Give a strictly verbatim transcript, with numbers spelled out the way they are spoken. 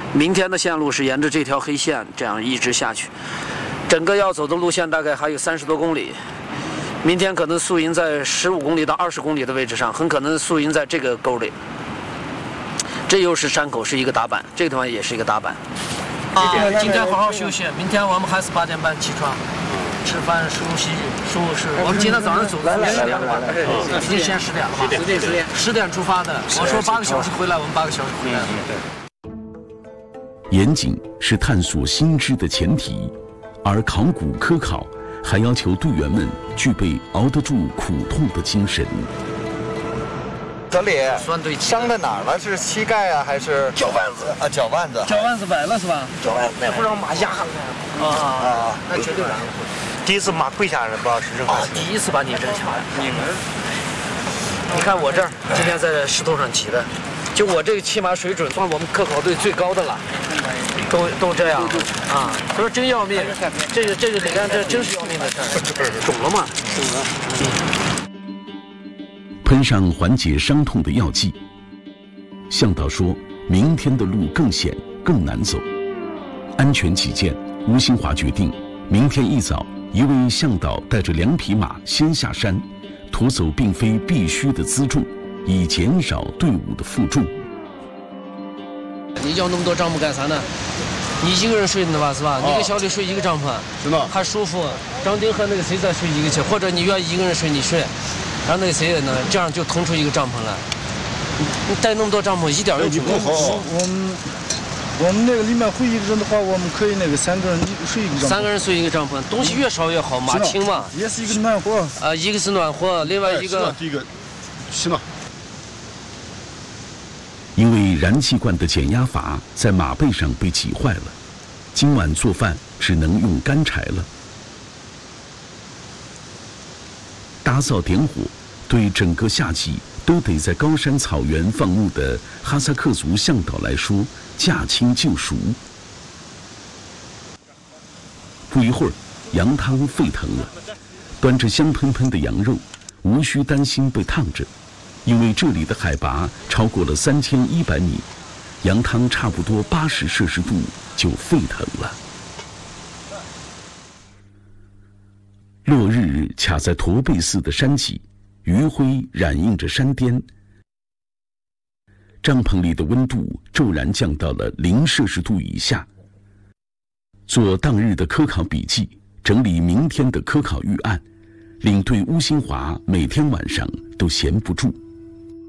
明天的线路是沿着这条黑线这样一直下去，整个要走的路线大概还有三十多公里。明天可能宿营在十五公里到二十公里的位置上，很可能宿营在这个沟里。这又是山口，是一个打板，这个地方也是一个打板。啊，今天好好休息，明天我们还是八点半起床。 吃饭、梳洗、梳是，我们今天早上走的是十点了吧？已经先十点了吧？十点十点十点出发的。我说八个小时回来，我们八个小时回来。 严谨是探索新知的前提，而考古科考还要求队员们具备熬得住苦痛的精神。 小李，伤在哪儿了？是膝盖啊，还是脚腕子啊？脚腕子， 脚腕子崴了是吧？脚腕子那会儿让马压下来。啊啊，那绝对崴了。 第一次马跪下来，不知道是扔。 啊，第一次把你扔下来。你们，你看我这儿今天在石头上骑的，就我这个骑马水准算我们科考队最高的了，都都这样啊。他说真要命，这个这个你看这真是要命的事儿。肿了吗？肿了。 喷上缓解伤痛的药剂。向导说，明天的路更险更难走，安全起见，吴新华决定明天一早。 一位向导带着两匹马先下山，驮走并非必须的辎重，以减少队伍的负重。 你要那么多帐篷干啥呢？你一个人睡的吧，是吧？哦、你跟小李睡一个帐篷，是吧？还舒服。张丁和那个谁再睡一个去，或者你愿意一个人睡你睡，然后那个谁呢，这样就腾出一个帐篷来。你你带那么多帐篷一点用处没有。 我们。 我们那个里面会一个人的话，我们可以那个三个人睡一个帐篷。 三个人睡一个帐篷，东西越少越好，马轻嘛。 也是一个暖和。 啊，一个是暖和，另外一个。 第一个，行了。 因为燃气罐的减压阀在马背上被挤坏了，今晚做饭只能用干柴了。打扫点火，对整个夏季都得在高山草原放牧的哈萨克族向导来说。 驾轻就熟。不一会儿，羊汤沸腾了，端着香喷喷的羊肉，无需担心被烫着，因为这里的海拔超过了三千一百米，羊汤差不多八十摄氏度就沸腾了。落日卡在驼背寺的山脊，余晖染映着山巅。 帐篷里的温度骤然降到了零摄氏度以下。做当日的科考笔记，整理明天的科考预案，领队乌新华每天晚上都闲不住。